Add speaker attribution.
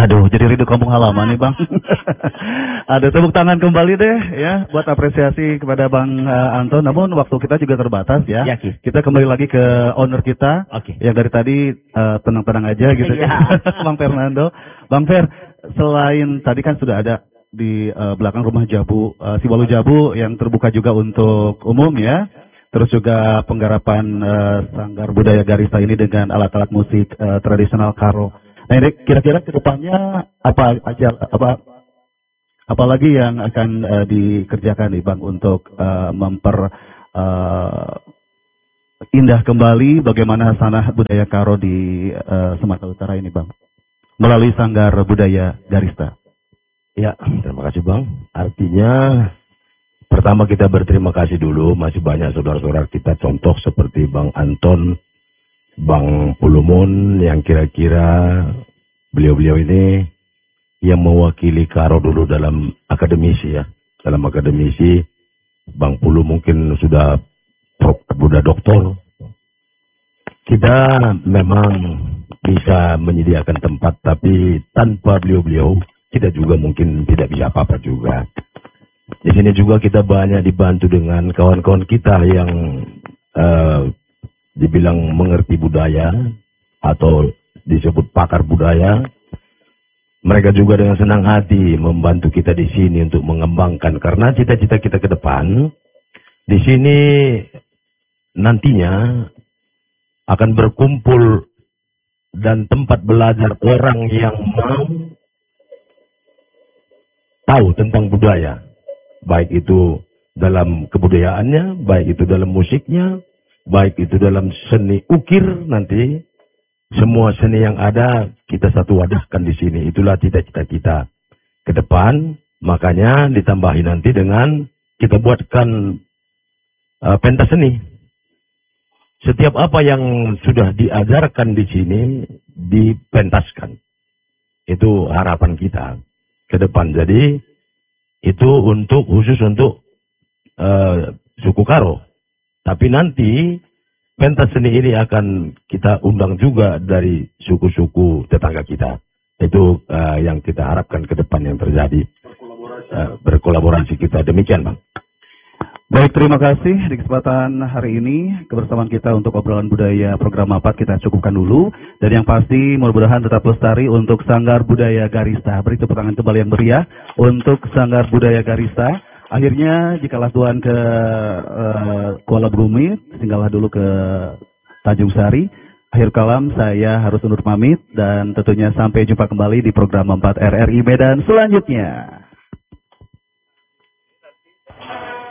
Speaker 1: Aduh, jadi rindu kampung halaman nih Bang. Ada tepuk tangan kembali deh ya buat apresiasi kepada Bang Anton. Namun waktu kita juga terbatas ya.
Speaker 2: Ya, Ki.
Speaker 1: Kita kembali lagi ke owner kita.
Speaker 2: Oke.
Speaker 1: Yang dari tadi tenang-tenang aja gitu.
Speaker 2: Iya.
Speaker 1: Bang Fernando. Bang Fer, selain tadi kan sudah ada di belakang rumah Jabu, Siwalu Jabu yang terbuka juga untuk umum ya. Terus juga penggarapan Sanggar Budaya Garista ini dengan alat-alat musik tradisional karo. Nah, ini kira-kira ke depannya apa lagi yang akan dikerjakan nih Bang untuk indah kembali bagaimana sanah budaya karo di Sumatera Utara ini Bang melalui Sanggar Budaya Garista.
Speaker 3: Ya, terima kasih Bang. Artinya pertama kita berterima kasih dulu, masih banyak saudara-saudara kita contoh seperti Bang Anton, Bang Pulumun yang kira-kira beliau-beliau ini yang mewakili karo dulu dalam akademisi ya. Dalam akademisi Bang Pulu mungkin sudah doktor. Kita memang bisa menyediakan tempat, tapi tanpa beliau-beliau kita juga mungkin tidak bisa apa-apa juga. Di sini juga kita banyak dibantu dengan kawan-kawan kita yang dibilang mengerti budaya atau disebut pakar budaya. Mereka juga dengan senang hati membantu kita di sini untuk mengembangkan, karena cita-cita kita ke depan di sini nantinya akan berkumpul dan tempat belajar orang yang mau tahu tentang budaya, baik itu dalam kebudayaannya, baik itu dalam musiknya, baik itu dalam seni ukir nanti. Semua seni yang ada kita satu wadahkan di sini. Itulah cita-cita kita ke depan. Makanya ditambahi nanti dengan kita buatkan pentas seni. Setiap apa yang sudah diajarkan di sini dipentaskan. Itu harapan kita ke depan. Jadi itu khusus untuk suku Karo. Tapi nanti pentas seni ini akan kita undang juga dari suku-suku tetangga kita. Itu yang kita harapkan ke depan yang terjadi. Berkolaborasi kita. Demikian Bang.
Speaker 1: Baik, terima kasih di kesempatan hari ini kebersamaan kita untuk obrolan budaya program 4 kita cukupkan dulu. Dan yang pasti mudah-mudahan tetap lestari untuk Sanggar Budaya Garista. Beri tepuk tangan kembali yang meriah untuk Sanggar Budaya Garista. Akhirnya jikalah Tuhan ke Kuala Bumi, tinggallah dulu ke Tanjung Sari. Akhir kalam saya harus undur pamit dan tentunya sampai jumpa kembali di program 4 RRI Medan selanjutnya.